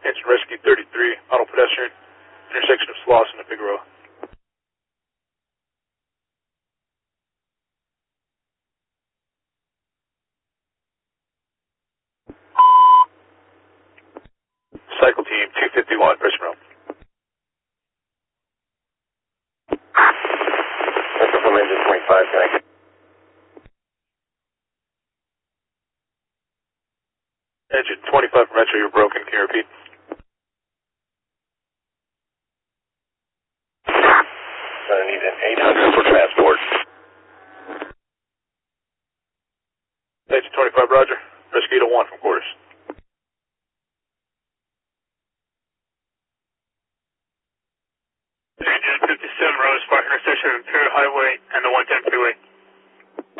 Engine Rescue 33, auto pedestrian, intersection of Slauson and Figueroa. Cycle team 251, pressure room. Central from engine 25, connect. Engine 25 from Metro, you're broken, can you repeat? Gonna need an 800 for transport.